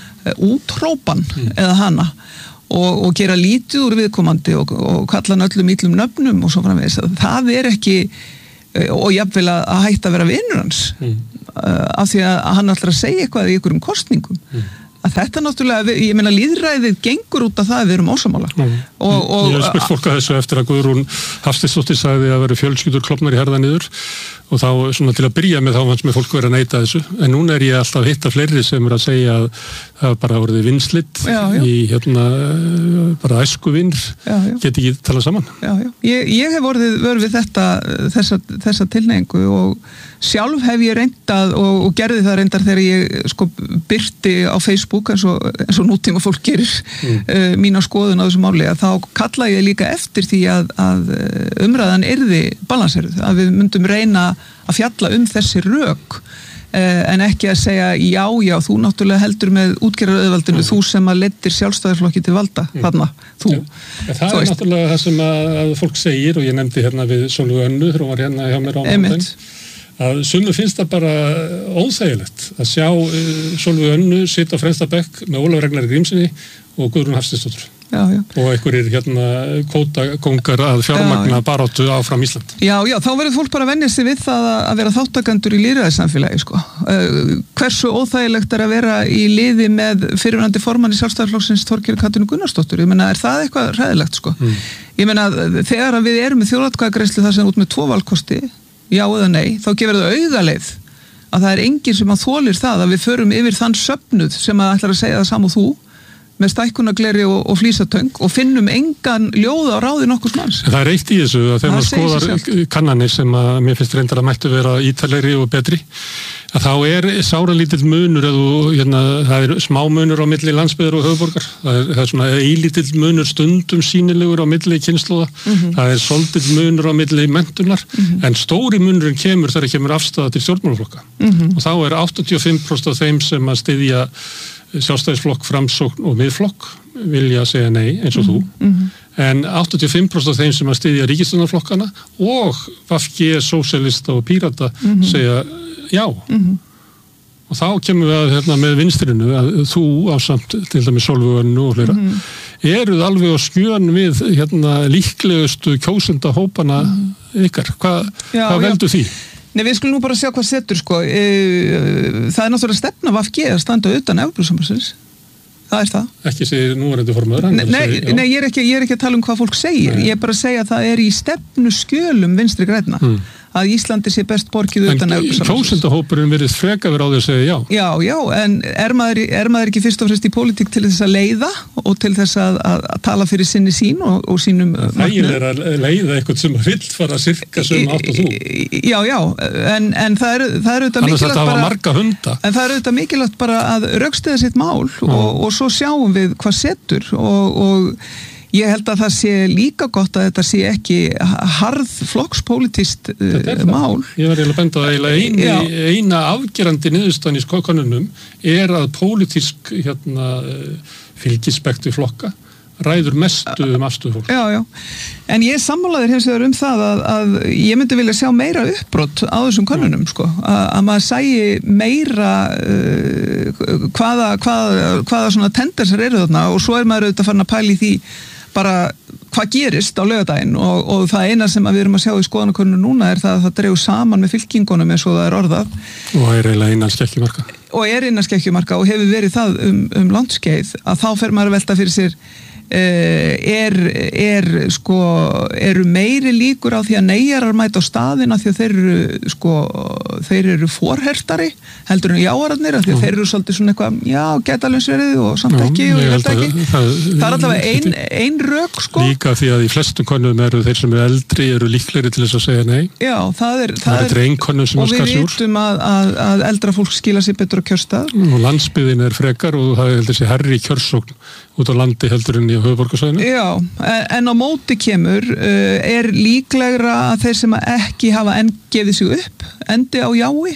útrópan mm. eða hana og, og gera lítið úr viðkomandi og, og kalla hann öllum íllum nöfnum og svo framvegis, það er ekki og jafnvel að hætta að vera vinur hans mm. af því að hann ætlar að segja eitthvað í einhverjum kosningum mm. að þetta náttúrulega, ég meina lýðræðið gengur út af það að við erum ósamála mm. og, og, Ég hef spurt fólk að þessu eftir að Guðrún Hafsteinsdóttir sagði að veru fjölskyldur klofnar í herða niður og þá svona til að byrja með þá fannst með fólk verið að neita þessu en núna er ég alltaf að hitta fleiri sem er að segja að það bara voruði vinslitt já, já. í hérna bara æskuvinr, geti ekki tala saman já, já. Ég, ég hef vorið við þetta þessa, þessa tilneyingu og sjálf hef ég reyndað og, og gerði það reyndar þegar ég sko byrti á Facebook eins og, eins og nútíma fólk gerir mm. uh, mína skoðun á þessu máli að þá kalla ég líka eftir því að, að umræðan yrði balanseruð, að við myndum reyna að fjalla um þessi rök en ekki að segja já, já, þú náttúrulega heldur með útgerðarauðvaldinu, mm. þú sem að leiddir sjálfstæðarflokki til valda, mm. þarna, þú. Ja, það þú er veist. Náttúrulega það sem að, að fólk segir og ég nefndi hérna við Sólveigu Önnu þegar hún var hérna hjá mér á mándaginn, að sumu finnst það bara óþægilegt að sjá uh, Sólveigu Önnu sitja á fremsta bekk með Ólafur Ragnari Grímssyni og Guðrún Hafsteinsdóttur. Já, já. Og einhverjir hérna kvótakongar að fjármagna baráttu áfram Ísland. Já, já, þá verður fólk bara að venja sig við það að vera þáttakendur í lýðræðissamfélagi, sko. Uh, hversu óþægilegt er að vera í liði með fyrirverandi formann í Sjálfstæðisflokksins Þorgerðar Katrínu Gunnarsdóttur? Ég meina, er það eitthvað hræðilegt, sko? Mm. Ég meina, þegar við erum með þjóðatkvæðagreiðslu þar sem út með tvo valkosti, já eða nei, þá gefur það augaleið að það er enginn sem að þolir það að við förum yfir þann söfnuð sem að ætlar að segja það sam og þú með stækkunagleri og, og flísatöng og finnum engan ljóð á ráði nokkurs manns. Það er eitt í þessu að þegar maður skoðar kannanir sem að mér finnst reyndar að mættu vera ítalegri og betri, að þá er sáralítill munur eða hérna, það er smá munur á milli landsbyggðar og höfuðborgar, það er, það er svona eilítill munur stundum sýnilegur á milli kynslóða, mm-hmm. það er svolítill munur á milli menntunar, mm-hmm. en stóri munurinn kemur þegar kemur afstaða til stjórnmálaflokka, mm-hmm. og þá er áttatíu og fimm prósent af þeim sem að styðja Sjálfstæðisflokk, Framsókn og Miðflokk vilja segja nei eins og mm-hmm. þú, mm-hmm. en áttatíu og fimm prósent af þeim sem að styðja ríkisstjórnarflokkana og V G, Sósíalista og Pírata mm-hmm. segja já. Mm-hmm. Og þá kemur við að, hérna, með vinstrinu að þú ásamt til dæmis Sólveigu og fleira mm-hmm. eruð alveg á skjön við hérna, líklegustu kjósenda hópana mm-hmm. ykkar. Hva, já, hvað veldur því? Nei, við skulum nú bara sjá hvað setur, sko. E, það er náttúrulega stefna V G að standa utan Evrópusambandsins. Það er það. Ekki segir núverandi formöður. Nei, nei, nei ég, er ekki, ég er ekki að tala um hvað fólk segir. Nei. Ég er bara að segja að það er í stefnu skjölum Vinstri grænna. Hmm. Að Íslandi sé best borgið utan Evrópusambandsins. En kjósendahópurinn verið frekar verið á því að segja já. Já, já, en er maður, er maður ekki fyrst og fremst í pólitík til þess að leiða og til þess að, að, að tala fyrir sinni sín og, og sínum Það er að leiða eitthvað sem vill fara sirka sem átt og þú. Já, já, en, en það er, það er auðvitað mikilvægt bara marga hunda. En það er auðvitað mikilvægt bara að rökstyðja sitt mál og, og svo sjáum við hvað setur og, og ég held að það sé líka gott að þetta sé ekki harð flokkspolítist uh, mál. Ég var eiginlega að benda að eiginlega eini, eina afgerandi niðurstaðan í konunum er að pólitísk hérna, fylgispektu flokka ræður mestu um afstöðu fólk. Já, já. En ég sammálaðir hins vegar um það að, að ég myndi vilja sjá meira uppbrot á þessum konunum, sko. Að, að maður sæi meira uh, hvaða, hvaða, hvaða svona tendersar eru þarna og svo er maður auðvitað farin að pæla í því bara hvað gerist á laugardaginn og, og það eina sem við erum að sjá í skoðanakönnunum núna er það að það dregur saman með fylkingunum eins og það er orðað. Og er eiginlega innan skekkjumarka. Og er innan skekkjumarka og hefur verið það um, um landskeið að þá fer maður að velta fyrir sér er, er sko, eru meiri líkur á því að neyjarar mæta á staðina því að þeir eru sko, þeir eru forhertari heldur en jáararnir að því að þeir eru svolítið svona eitthvað, já, geta alveg sverið og samt ekki og ég held ekki. Það, það er allavega ein, ein rök sko. Líka því að í flestum konum eru þeir sem eru eldri eru líklegri til þess að segja nei. Já, það er, það er, er og við vitum að, að, að eldra fólk skila sér betur á kjörstað. Og landsbyggðin er frekar og það er heldur sér herri kjörsókn út á landi heldur en í höfuðborgarsvæðinu. Já, en á móti kemur uh, er líklegra að þeir sem ekki hafa enn gefið sig upp endi á jái.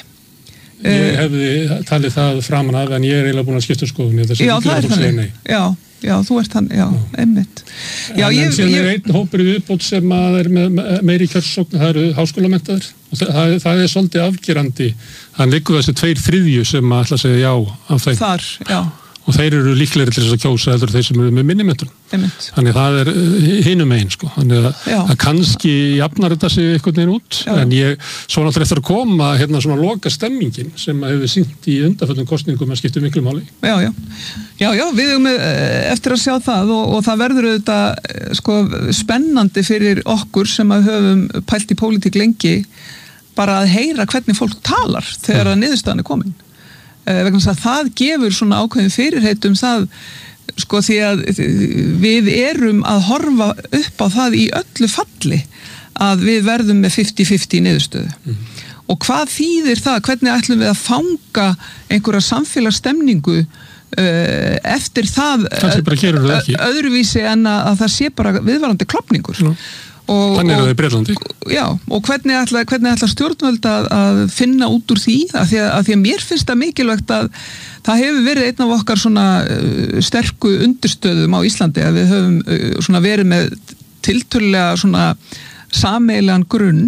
Ég hefði talið það framan af en ég er eiginlega búin að skipta skoðun. Já, það er þannig. Já, já, þú ert þannig, já, já. einmitt. Já, en ég, síðan ég... er einn hópur í viðbót sem að er með meiri kjörsókn, það eru háskólamenntaðir og það, það er svolítið afgerandi. Hann liggur þessi tveir þriðju sem að ætla að segja já af þeim. Þar, já. Og þeir eru líklegri til þess að kjósa heldur þeir sem eru með minnimentur. Þannig það er hinum einn sko. Þannig að, að kannski jafnar þetta sig einhvern veginn út. Já. En ég, svo náttúrulega eftir að koma hérna svona loka stemmingin sem hefur sýnt í undanföllum kosningum að skipta miklu máli. Já, já. Já, já, við erum eftir að sjá það og, og það verður auðvitað sko spennandi fyrir okkur sem að höfum pælt í pólitík lengi bara að heyra hvernig fólk talar þegar að niðurstaðan er komin. Vegna þess að það gefur svona ákveðin fyrirheitum það sko því að við erum að horfa upp á það í öllu falli að við verðum með fimmtíu fimmtíu niðurstöðu mm. og hvað þýðir það, hvernig ætlum við að fanga einhverja samfélagsstemningu uh, eftir það uh, öðruvísi en að, að það sé bara viðvarandi klopningur mm. Og, Þannig er það í Bretlandi. Já, og hvernig ætla, hvernig ætla stjórnvöld að, að finna út úr því, að því að, að því að mér finnst það mikilvægt að það hefur verið einn af okkar svona uh, sterku undirstöðum á Íslandi að við höfum uh, svona verið með tiltölulega svona sameiginlegan grunn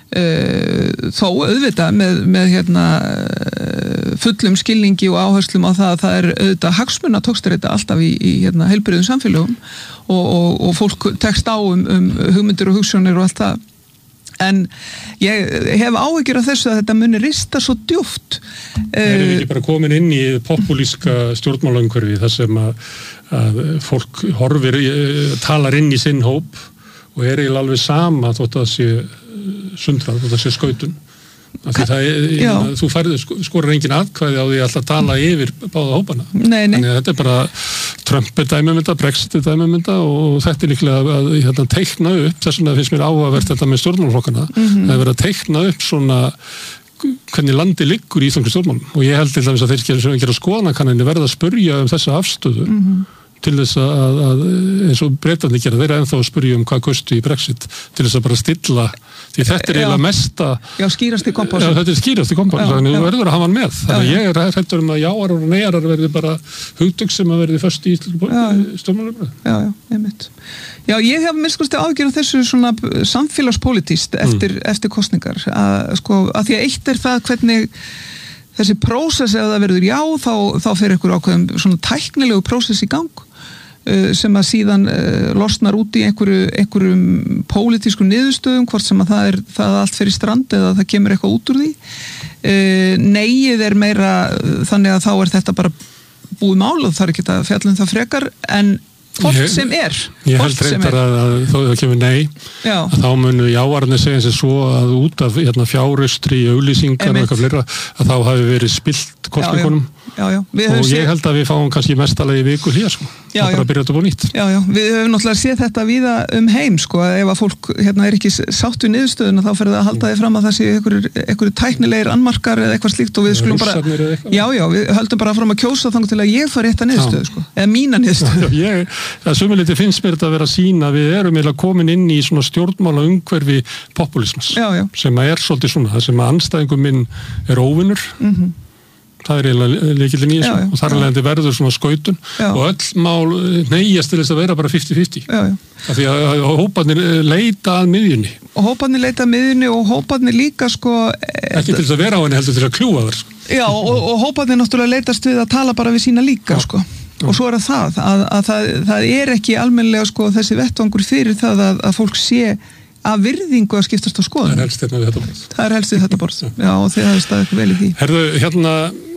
uh, þó auðvitað með, með hérna fullum skilningi og áherslum á það að það er auðvitað hagsmuna tókstur þetta alltaf í, í hérna heilbrigðum samfélögum Og, og, og fólk tekst á um, um hugmyndir og hugssjónir og allt það en ég hef áhyggjur af þessu að þetta muni rista svo djúpt. Erum við ekki bara komin inn í populíska stjórnmálaumhverfi þar sem að, að fólk horfir, talar inn í sinn hóp og er eiginlega alveg sama þótt að það sé sundrað, þótt að það sé skautun Það er, þú færður skorur engin atkvæði á því alltaf að tala yfir báða hópana. Nei, nei. Þannig að þetta er bara Trump er dæmumynda, Brexit er dæmumynda og þetta er líklega að hérna, teikna upp, þess vegna finnst mér áhugavert þetta með stjórnmálaflokkana, mm-hmm. það er verið að teikna upp svona hvernig landi liggur í íslenski stjórnmálum og ég held til dæmis að þeir sem gera skoðanakannanir verða að spurja um þessa afstöðu mm-hmm. til þess að, að eins og Bretarnir gera, þeir eru ennþá að spurja um hvað kostu í Brexit til þess að bara stilla því þetta er eiginlega mesta Já, skýrast í kompásin. Já, þetta er skýrast í kompásin, þannig að þú verður að hafa hann með þannig að ég er hræddur um að jáar og neyjarar verði bara hugtök sem að verði föst í stjórnmálum. Já, já, einmitt. Já, ég hef miskusti ágjörð þessu svona samfélagspolítíst eftir, mm. eftir kosningar að, sko, að því að eitt er það hvernig þessi prósess ef það verður já, þá, þá fer ykkur ákveðum svona tæknilegu prósess í gang sem að síðan uh, losnar út í einhverju, einhverjum pólitísku niðurstöðum, hvort sem að það er það allt fyrir strand eða það kemur eitthvað út úr því. Uh, Neyið er meira þannig að þá er þetta bara búið mál og það er ekki að fjalla um það frekar en hvort ég, sem er. Ég held reyndar að, að þó það kemur nei, Já. Að þá munu jáarnir segja eins og svo að út af hérna, fjárustri, auglýsingar og eitthvað fleira að þá hafi verið spilt kostningunum. Já, já. Og ég held að við fáum kannski mestalagi viku hlýja sko. Já, það bara að byrja þetta búið nýtt. Já, já, við höfum náttúrulega séð þetta víða um heim sko, að ef að fólk hérna er ekki sátt við niðurstöðuna þá fer það að halda því fram að það sé einhverju tæknilegir annmarkar eða eitthvað slíkt og við skulum bara, já, já, við höldum bara fram að kjósa þannig til að ég fari rétta niðurstöðu sko, eða mína niðurstöðu. Já, ég, það sumuliti finnst mér þetta að vera að sína við erum eiginlega komin inn í svona stjórnmála umhverfi populismas, já, já. Sem að er svolítið svona, það sem að andstæðingum minn er óvinnur. Mm-hmm. Það er eiginlega leikillin í þessu og þar er leiðandi verður svona skautun já. Og öll mál neyjast til þess að vera bara fifty fifty af því að hóparnir leita að miðjunni og hóparnir leita að miðjunni og hóparnir líka sko ekki til þess að vera á henni heldur til að kljúa þar sko. Já og, og hóparnir náttúrulega leitast við að tala bara við sína líka já. Sko já. Og svo er það að, að það, það er ekki almennilega sko þessi vettvangur fyrir það að, að fólk sé að virðingu að skiptast á skoðun. Það er helst hérna við þetta borð. Það er helst við þetta borð. Já, og þið hafið staðið eitthvað vel í því. Herðu, hérna,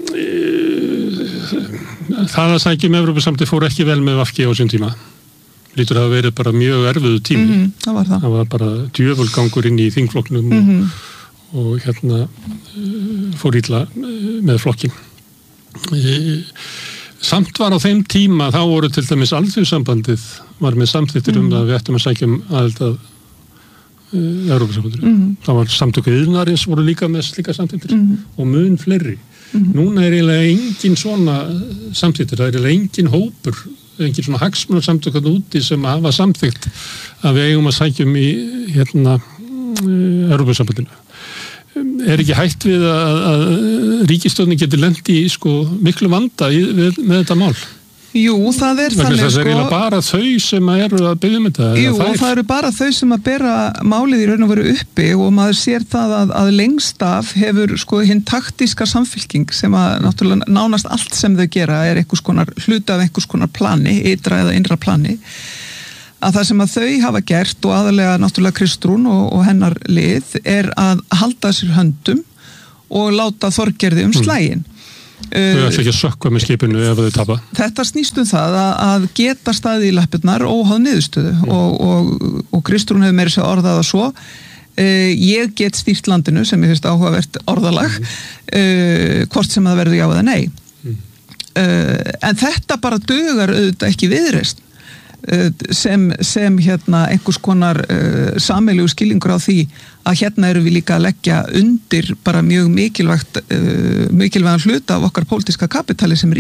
e, það að sækjum Evrópusamtið fór ekki vel með V G á sín tíma. Lítur að hafa verið bara mjög erfiðu tími. Mm-hmm, það var það. Það var bara djöfulgangur inn í þingflokknum mm-hmm. og, og hérna fór illa með flokkin. E, samt var á þeim tíma, þá voru til dæmis Alþjóðsambandið var með samþykktir mm-hmm. um það að við ættum að sækjum aðild að Evrópusambandinu. Mm-hmm. Það var samtöku iðnaðarins voru líka með slíka samþykktir mm-hmm. og mun fleiri. Mm-hmm. Núna er eiginlega engin svona samþykktir, það er eiginlega engin hópur, engin svona hagsmunarsamtök úti sem hafa samþykkt að við eigum að sækjum í hérna Evrópusambandinu. Er ekki hætt við að, að ríkisstjórnin getur lent í sko miklu vanda í, við, með þetta mál? Jú, það er þannig sko. Það er eiginlega bara þau sem eru að byggja um þetta. Jú, það, það eru bara þau sem að bera málið í raun og veru uppi og maður sér það að, að lengst af hefur sko hinn taktíska samfylking sem að náttúrulega nánast allt sem þau gera er einhvers konar hluta af einhvers konar plani, ytra eða innra plani. Að það sem að þau hafa gert og aðalega náttúrulega Kristrún og, og hennar lið er að halda sér höndum og láta Þorgerði um slægin. Þau ætla ekki að sökkva með skipinu ef þau tapa. Þetta snýst um það að, að geta staðið í lappirnar óháð niðurstöðu mm. og, og, og Kristrún hefur meira sér orðað að svo uh, ég get stýrt landinu sem ég finnst áhugavert orðalag mm. uh, hvort sem það verður já eða nei mm. uh, en þetta bara dugar auðvitað ekki viðreist sem, sem hérna einhvers konar uh, sameiginlegu skilningur á því að hérna eru við líka að leggja undir bara mjög mikilvægt uh, mikilvægan hluta af okkar pólitíska kapitali sem